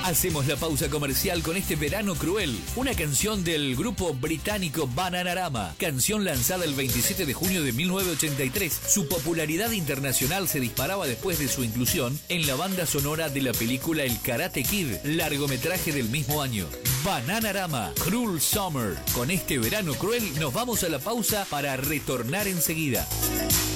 Hacemos la pausa comercial con este verano cruel, una canción del grupo británico Bananarama, canción lanzada el 27 de junio de 1983. Su popularidad internacional se disparaba después de su inclusión en la banda sonora de la película El Karate Kid, largometraje del mismo año. Bananarama, Cruel Summer. Con este verano cruel nos vamos a la pausa para retornar enseguida.